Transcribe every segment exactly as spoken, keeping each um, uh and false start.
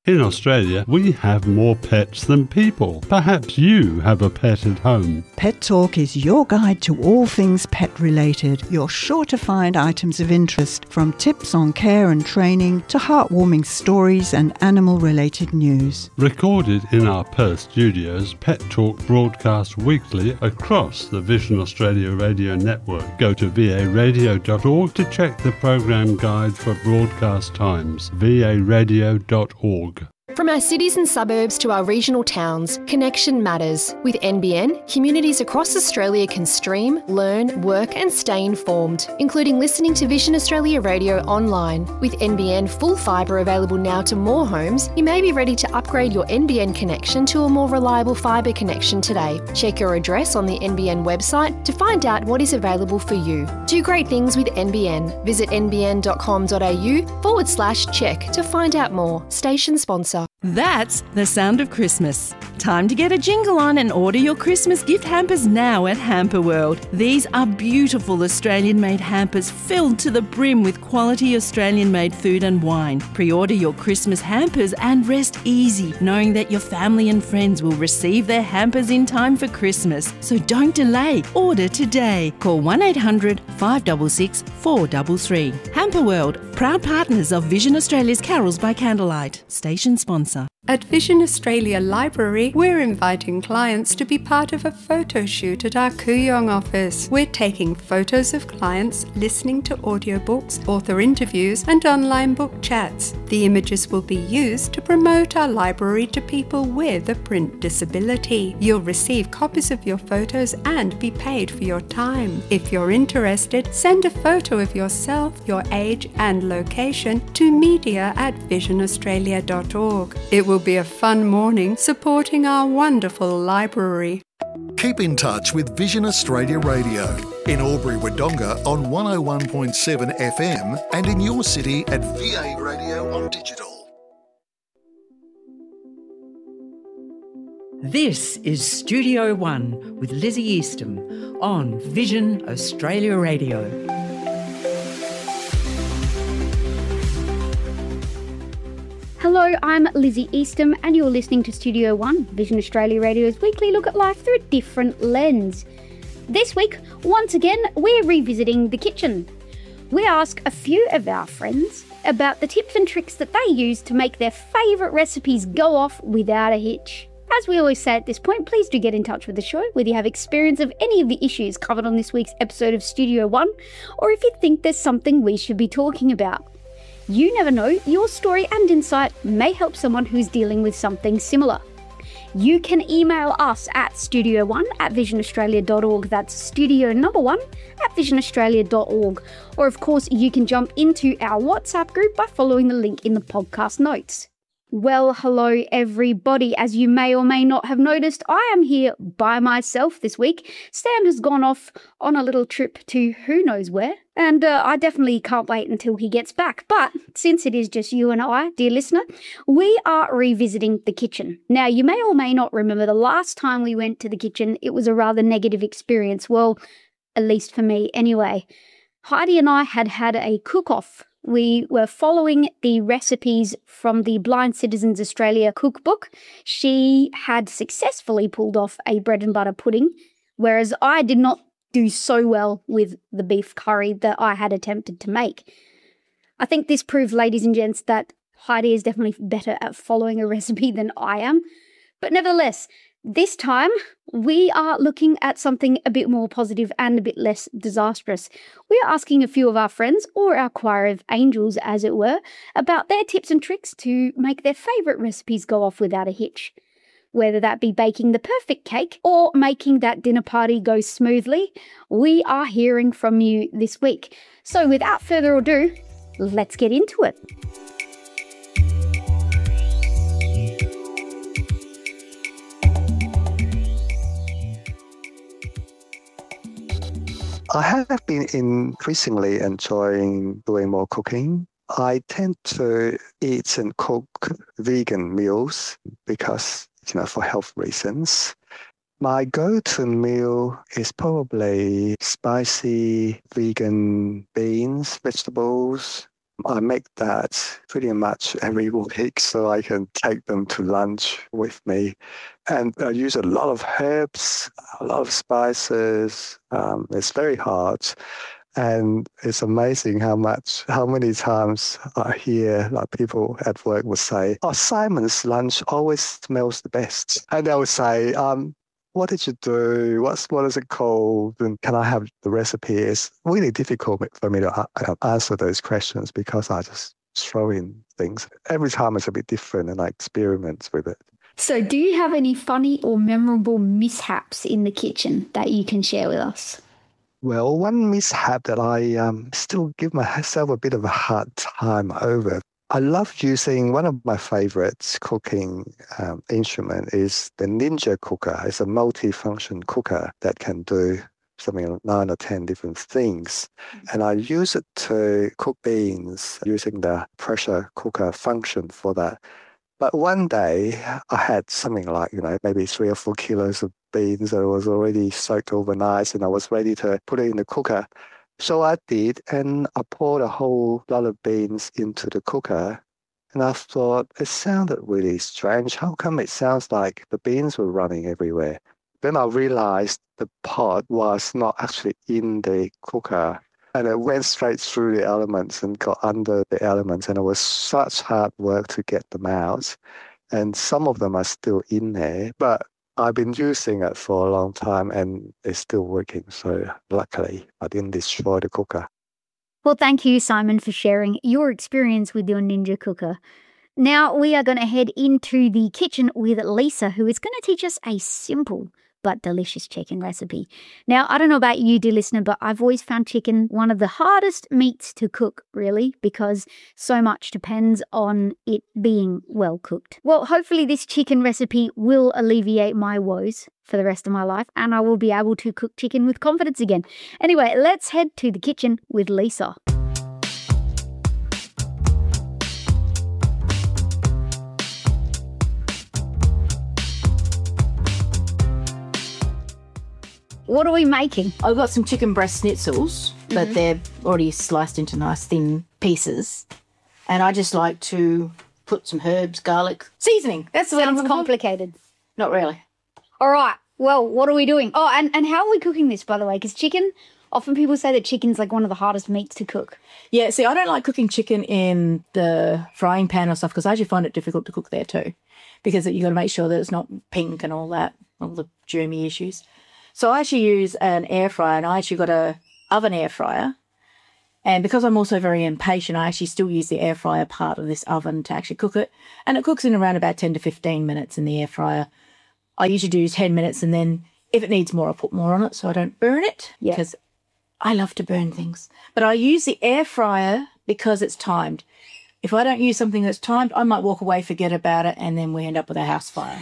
In Australia, we have more pets than people. Perhaps you have a pet at home. Pet Talk is your guide to all things pet-related. You're sure to find items of interest, from tips on care and training to heartwarming stories and animal-related news. Recorded in our Perth studios, Pet Talk broadcasts weekly across the Vision Australia radio network. Go to v a radio dot org to check the program guide for broadcast times. v a radio dot org. From our cities and suburbs to our regional towns, connection matters. With N B N, communities across Australia can stream, learn, work and stay informed, including listening to Vision Australia Radio online. With N B N full fibre available now to more homes, you may be ready to upgrade your N B N connection to a more reliable fibre connection today. Check your address on the N B N website to find out what is available for you. Do great things with N B N. Visit n b n dot com dot a u forward slash check to find out more. Station sponsor. That's the sound of Christmas. Time to get a jingle on and order your Christmas gift hampers now at Hamper World. These are beautiful Australian-made hampers filled to the brim with quality Australian-made food and wine. Pre-order your Christmas hampers and rest easy, knowing that your family and friends will receive their hampers in time for Christmas. So don't delay. Order today. Call one eight hundred, five six six, four three three. Hamper World, proud partners of Vision Australia's Carols by Candlelight. Station sponsor. At Vision Australia Library, we're inviting clients to be part of a photo shoot at our Kooyong office. We're taking photos of clients, listening to audiobooks, author interviews and online book chats. The images will be used to promote our library to people with a print disability. You'll receive copies of your photos and be paid for your time. If you're interested, send a photo of yourself, your age and location to media at vision australia dot org. It will be a fun morning supporting our wonderful library. Keep in touch with Vision Australia Radio in Albury-Wodonga on one oh one point seven F M and in your city at V A Radio on digital. This is Studio One with Lizzie Eastham on Vision Australia Radio. Hello, I'm Lizzie Eastham and you're listening to Studio One, Vision Australia Radio's weekly look at life through a different lens. This week, once again, we're revisiting the kitchen. We ask a few of our friends about the tips and tricks that they use to make their favourite recipes go off without a hitch. As we always say at this point, please do get in touch with the show, whether you have experience of any of the issues covered on this week's episode of Studio One, or if you think there's something we should be talking about. You never know, your story and insight may help someone who's dealing with something similar. You can email us at studio one at vision australia dot org. That's studio number one at vision australia dot org. Or of course, you can jump into our WhatsApp group by following the link in the podcast notes. Well, hello everybody. As you may or may not have noticed, I am here by myself this week. Stan has gone off on a little trip to who knows where, and uh, I definitely can't wait until he gets back. But since it is just you and I, dear listener, we are revisiting the kitchen. Now, you may or may not remember the last time we went to the kitchen, it was a rather negative experience. Well, at least for me anyway. Heidi and I had had a cook-off. We were following the recipes from the Blind Citizens Australia cookbook. She had successfully pulled off a bread and butter pudding, whereas I did not do so well with the beef curry that I had attempted to make. I think this proved, ladies and gents, that Heidi is definitely better at following a recipe than I am. But nevertheless, this time we are looking at something a bit more positive and a bit less disastrous. We are asking a few of our friends, or our choir of angels as it were, about their tips and tricks to make their favourite recipes go off without a hitch. Whether that be baking the perfect cake or making that dinner party go smoothly, we are hearing from you this week. So without further ado, let's get into it. I have been increasingly enjoying doing more cooking. I tend to eat and cook vegan meals because, you know, for health reasons. My go-to meal is probably spicy vegan beans, vegetables, I make that pretty much every week so I can take them to lunch with me. And I use a lot of herbs, a lot of spices. Um, it's very hard. And it's amazing how much, how many times I hear like people at work would say, oh, Simon's lunch always smells the best. And they would say, um, what did you do? What's, what is it called? And can I have the recipe? It's really difficult for me to uh, answer those questions because I just throw in things. Every time it's a bit different and I experiment with it. So do you have any funny or memorable mishaps in the kitchen that you can share with us? Well, one mishap that I um, still give myself a bit of a hard time over. I love using one of my favorites cooking um, instrument is the Ninja cooker. It's a multi-function cooker that can do something like nine or ten different things. And I use it to cook beans using the pressure cooker function for that. But one day I had something like, you know, maybe three or four kilos of beans that was already soaked overnight and I was ready to put it in the cooker. So I did, and I poured a whole lot of beans into the cooker. And I thought, it sounded really strange. How come it sounds like the beans were running everywhere? Then I realized the pot was not actually in the cooker. And it went straight through the elements and got under the elements. And it was such hard work to get them out. And some of them are still in there. But I've been using it for a long time and it's still working. So luckily, I didn't destroy the cooker. Well, thank you, Simon, for sharing your experience with your Ninja cooker. Now we are going to head into the kitchen with Lisa, who is going to teach us a simple but delicious chicken recipe. Now, I don't know about you, dear listener, but I've always found chicken one of the hardest meats to cook, really, because so much depends on it being well cooked. Well, hopefully this chicken recipe will alleviate my woes for the rest of my life, and I will be able to cook chicken with confidence again. Anyway, let's head to the kitchen with Lisa. What are we making? I've got some chicken breast schnitzels, but mm-hmm. they're already sliced into nice thin pieces. And I just like to put some herbs, garlic, seasoning. That's the Sounds complicated. Not really. All right. Well, what are we doing? Oh, and, and how are we cooking this, by the way? Because chicken, often people say that chicken's like one of the hardest meats to cook. Yeah, see, I don't like cooking chicken in the frying pan or stuff because I actually find it difficult to cook there too because you've got to make sure that it's not pink and all that, all the germy issues. So I actually use an air fryer, and I actually got a oven air fryer. And because I'm also very impatient, I actually still use the air fryer part of this oven to actually cook it. And it cooks in around about ten to fifteen minutes in the air fryer. I usually do ten minutes, and then if it needs more, I'll put more on it so I don't burn it. Yeah. Because I love to burn things. But I use the air fryer because it's timed. If I don't use something that's timed, I might walk away, forget about it, and then we end up with a house fire.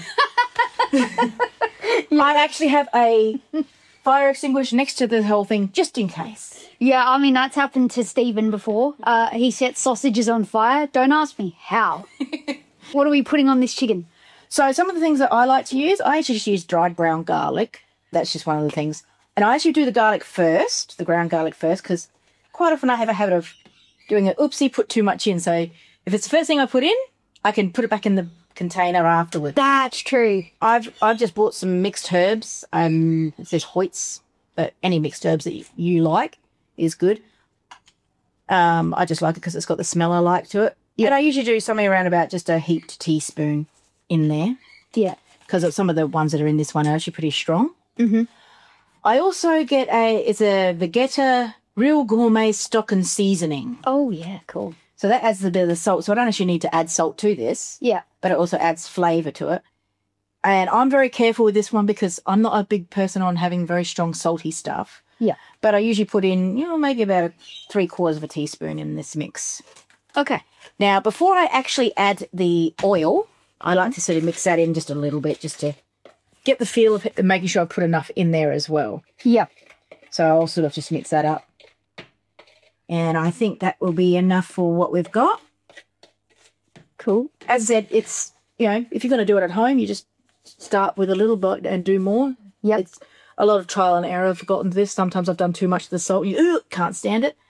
I actually have a fire extinguisher next to the whole thing just in case. Yeah, I mean, that's happened to Stephen before. Uh, he set sausages on fire. Don't ask me how. What are we putting on this chicken? So some of the things that I like to use, I actually just use dried ground garlic. That's just one of the things. And I actually do the garlic first, the ground garlic first, because quite often I have a habit of doing an oopsie, put too much in. So if it's the first thing I put in, I can put it back in the container afterwards. That's true. I've I've just bought some mixed herbs. Um, it says Hoyt's, but any mixed herbs that you, you like is good. Um, I just like it because it's got the smell I like to it. Yep. And I usually do something around about just a heaped teaspoon in there. Yeah. Because some of the ones that are in this one are actually pretty strong. Mm-hmm. I also get a, it's a Vegeta Real Gourmet Stock and Seasoning. Oh, yeah, cool. So that adds a bit of the salt. So I don't actually need to add salt to this. Yeah. But it also adds flavour to it. And I'm very careful with this one because I'm not a big person on having very strong salty stuff. Yeah. But I usually put in, you know, maybe about a three quarters of a teaspoon in this mix. Okay. Now, before I actually add the oil, I like to sort of mix that in just a little bit just to get the feel of it and making sure I put enough in there as well. Yeah. So I'll sort of just mix that up. And I think that will be enough for what we've got. Cool. As I said, it's, you know, if you're going to do it at home, you just start with a little bit and do more. Yeah. It's a lot of trial and error. I've gotten this. Sometimes I've done too much of the salt. You ugh, can't stand it.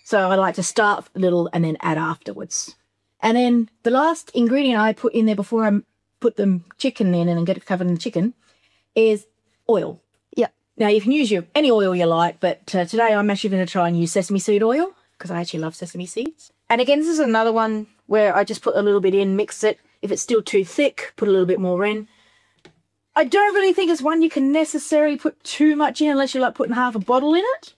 So I like to start little and then add afterwards. And then the last ingredient I put in there before I put the chicken in and get it covered in the chicken is oil. Yep. Now, you can use your any oil you like, but uh, today I'm actually going to try and use sesame seed oil because I actually love sesame seeds. And again, this is another one where I just put a little bit in, mix it. If it's still too thick, put a little bit more in. I don't really think it's one you can necessarily put too much in unless you're like putting half a bottle in it.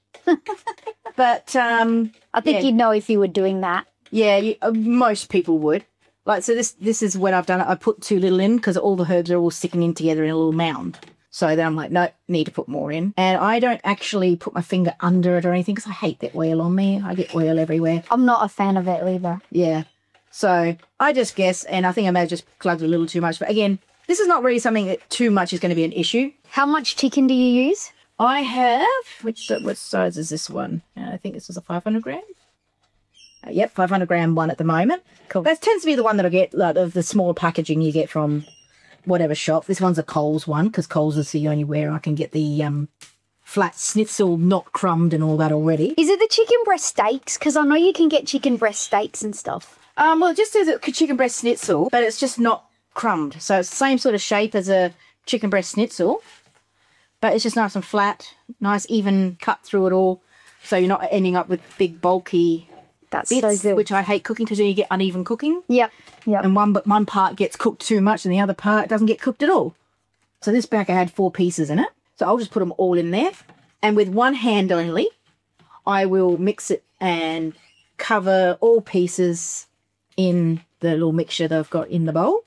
But um, I think yeah. you'd know if you were doing that. Yeah, you, uh, most people would. Like, so this this is when I've done it. I put too little in because all the herbs are all sticking in together in a little mound. So then I'm like, no, need to put more in. And I don't actually put my finger under it or anything because I hate that oil on me. I get oil everywhere. I'm not a fan of it either. Yeah. So I just guess, and I think I may have just plugged a little too much. But again, this is not really something that too much is going to be an issue. How much chicken do you use? I have, which what size is this one? Uh, I think this is a five hundred gram. Uh, yep, five hundred gram one at the moment. Cool. That tends to be the one that I get, like, of the smaller packaging you get from whatever shop. This one's a Coles one because Coles is the only where I can get the um, flat schnitzel not crumbed and all that already. Is it the chicken breast steaks? Because I know you can get chicken breast steaks and stuff. Um, well, it just says it chicken breast schnitzel, but it's just not crumbed. So it's the same sort of shape as a chicken breast schnitzel, but it's just nice and flat, nice even cut through it all. So you're not ending up with big bulky That's bits, so good. which I hate cooking because then you get uneven cooking. Yep, yep. And one but one part gets cooked too much and the other part doesn't get cooked at all. So this pack I had four pieces in it. So I'll just put them all in there. And with one hand only, I will mix it and cover all pieces in the little mixture that I've got in the bowl.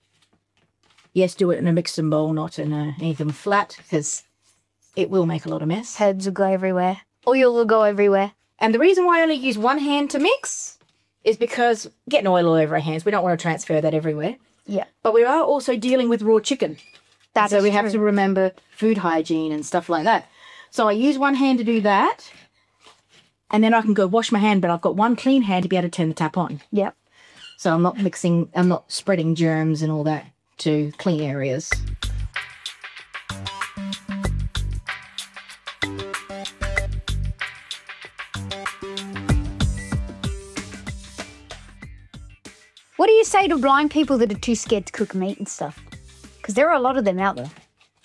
Yes, do it in a mixing bowl, not in a, anything flat, because it will make a lot of mess. Herbs will go everywhere. Oil will go everywhere. And the reason why I only use one hand to mix is because getting oil all over our hands, we don't want to transfer that everywhere. Yeah. But we are also dealing with raw chicken. That so is we have true. to remember food hygiene and stuff like that. So I use one hand to do that, and then I can go wash my hand, but I've got one clean hand to be able to turn the tap on. Yep. So I'm not mixing, I'm not spreading germs and all that to clean areas. What do you say to blind people that are too scared to cook meat and stuff? Because there are a lot of them out there.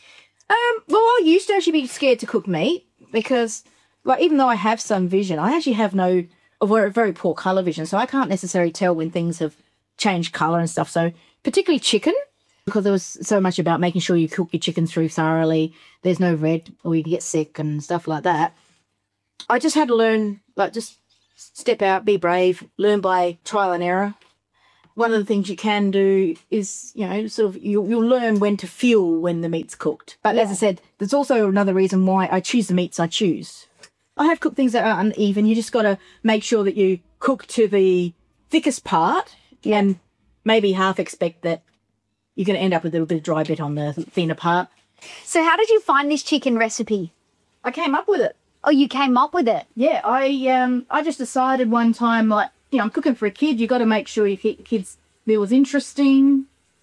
Um, well, I used to actually be scared to cook meat because, like, even though I have some vision, I actually have no, or very, very poor colour vision, so I can't necessarily tell when things have changed colour and stuff. So particularly chicken, because there was so much about making sure you cook your chicken through thoroughly, there's no red or you can get sick and stuff like that. I just had to learn, like, just step out, be brave, learn by trial and error. One of the things you can do is, you know, sort of you'll, you'll learn when to feel when the meat's cooked. But Yeah. as I said, there's also another reason why I choose the meats I choose. I have cooked things that are uneven. You just got to make sure that you cook to the thickest part and maybe half expect that you're going to end up with a little bit of dry bit on the thinner part. So how did you find this chicken recipe? I came up with it. Oh, you came up with it? Yeah, I um I just decided one time, like, you know, I'm cooking for a kid. You got to make sure your kid's meal is interesting.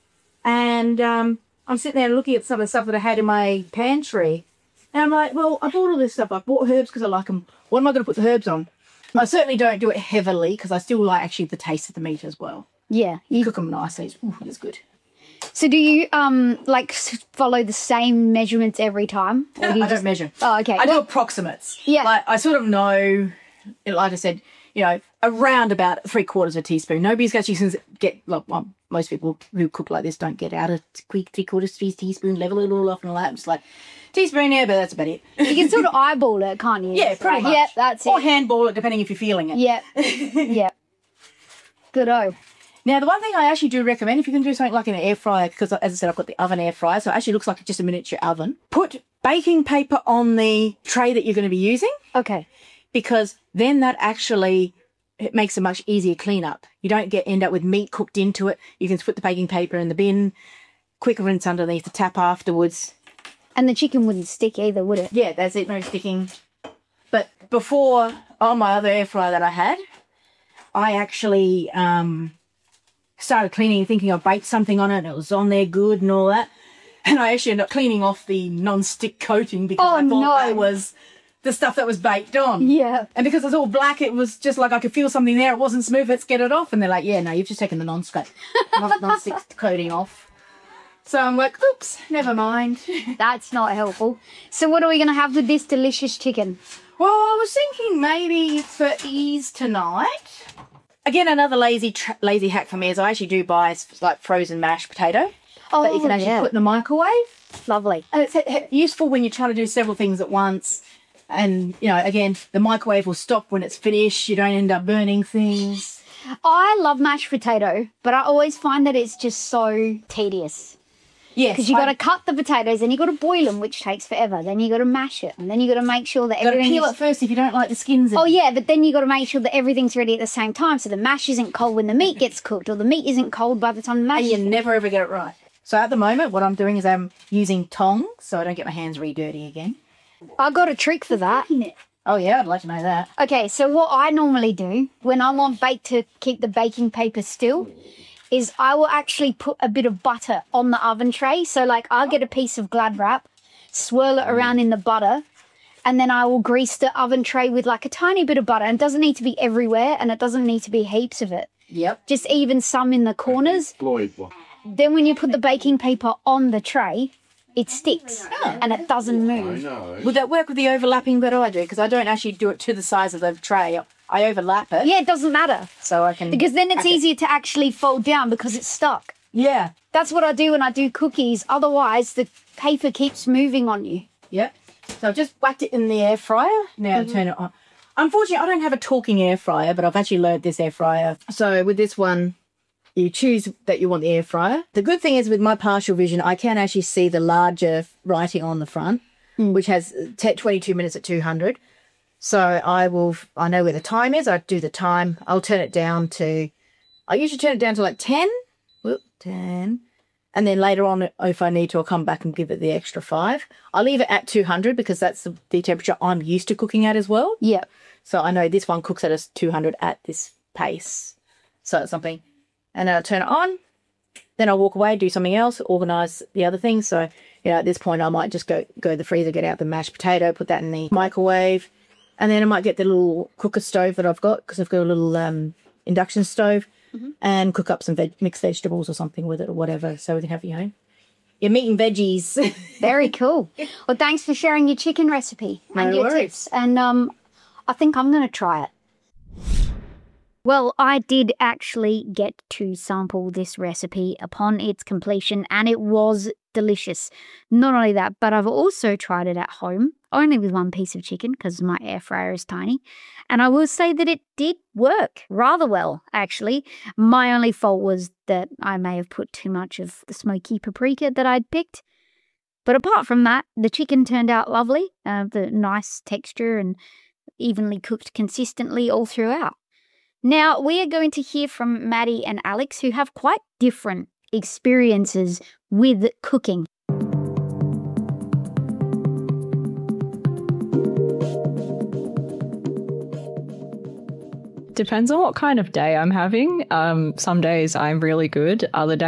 And um, I'm sitting there looking at some of the stuff that I had in my pantry. And I'm like, well, I bought all this stuff. I bought herbs because I like them. What am I going to put the herbs on? I certainly don't do it heavily because I still like actually the taste of the meat as well. Yeah. You... Cook them nicely. It's, ooh, it's good. So do you um like s- follow the same measurements every time? Or do you I just... don't measure. Oh, okay. I do approximates. Yeah. Like, I sort of know, like I said, you know, around about three quarters of a teaspoon. Nobody's actually get, like, well, most people who cook like this don't get out a quick three quarters of a teaspoon, level it all off and all that. I'm just like, teaspoon, yeah, but that's about it. You can sort of eyeball it, can't you? Yeah, It's pretty like, much. Yep, that's Or it. handball it, depending if you're feeling it. Yep. Yep. Good-o. Now, the one thing I actually do recommend, if you can do something like an air fryer, because as I said, I've got the oven air fryer, so it actually looks like just a miniature oven. Put baking paper on the tray that you're going to be using. Okay. Because then that actually, it makes a much easier cleanup. You don't get end up with meat cooked into it. You can put the baking paper in the bin, quick rinse underneath the tap afterwards. And the chicken wouldn't stick either, would it? Yeah, that's it, no sticking. But before, on my other air fryer that I had, I actually um, started cleaning, thinking I baked something on it and it was on there good and all that. And I actually ended up cleaning off the non-stick coating because Oh, I thought no. that was the stuff that was baked on. Yeah. And because it's all black, it was just like I could feel something there. It wasn't smooth. Let's get it off. And they're like, yeah, no, you've just taken the non-stick non-stick coating off. So I'm like, oops, never mind. That's not helpful. So what are we going to have with this delicious chicken? Well, I was thinking maybe for ease tonight. Again, another lazy tra- lazy hack for me is I actually do buy like frozen mashed potato Oh, that you can actually yeah. put in the microwave. Lovely. And it's uh, useful when you're trying to do several things at once. And, you know, again, the microwave will stop when it's finished. You don't end up burning things. I love mashed potato, but I always find that it's just so tedious. Yes. Because you got to I- cut the potatoes and you got to boil them, which takes forever. Then you got to mash it, and then you got to make sure that you got to everything peel is... it first if you don't like the skins in Oh it. yeah, but then you got to make sure that everything's ready at the same time, so the mash isn't cold when the meat gets cooked, or the meat isn't cold by the time the mash. And you is- never ever get it right. So at the moment, what I'm doing is I'm using tongs so I don't get my hands really dirty again. I got a trick for that. Oh yeah, I'd like to know that. Okay, so what I normally do when I want bake to keep the baking paper still is I will actually put a bit of butter on the oven tray. So like I'll get a piece of Glad wrap, swirl it around in the butter, and then I will grease the oven tray with like a tiny bit of butter. And it doesn't need to be everywhere, and it doesn't need to be heaps of it. Yep. Just even some in the corners. Then when you put the baking paper on the tray, it sticks and it doesn't move. Would that work with the overlapping that I do? Because I don't actually do it to the size of the tray. I overlap it. Yeah, it doesn't matter. So I can... Because then it's pack it. easier to actually fold down because it's stuck. Yeah. That's what I do when I do cookies. Otherwise, the paper keeps moving on you. Yep. So I've just whacked it in the air fryer. Now Mhm. turn it on. Unfortunately, I don't have a talking air fryer, but I've actually learned this air fryer. So with this one, you choose that you want the air fryer. The good thing is with my partial vision, I can actually see the larger writing on the front, which has t- twenty-two minutes at two hundred. So I will, I know where the time is. I do the time. I'll turn it down to, I usually turn it down to like ten. Whoop, ten. And then later on, if I need to, I'll come back and give it the extra five. I leave it at two hundred because that's the, the temperature I'm used to cooking at as well. Yeah. So I know this one cooks at a two hundred at this pace. So it's something. And then I'll turn it on. Then I'll walk away, do something else, organise the other things. So, you know, at this point, I might just go go to the freezer, get out the mashed potato, put that in the microwave. And then I might get the little cooker stove that I've got because I've got a little um, induction stove Mm-hmm. and cook up some veg- mixed vegetables or something with it or whatever. So we can have, you know, your meat and veggies. Very cool. Well, thanks for sharing your chicken recipe and No your worries. tips. And um, I think I'm going to try it. Well, I did actually get to sample this recipe upon its completion, and it was delicious. Not only that, but I've also tried it at home, only with one piece of chicken because my air fryer is tiny. And I will say that it did work rather well, actually. My only fault was that I may have put too much of the smoky paprika that I'd picked. But apart from that, the chicken turned out lovely, uh, the nice texture and evenly cooked consistently all throughout. Now, we are going to hear from Maddie and Alex, who have quite different experiences with cooking. Depends on what kind of day I'm having. Um, some days I'm really good. Other days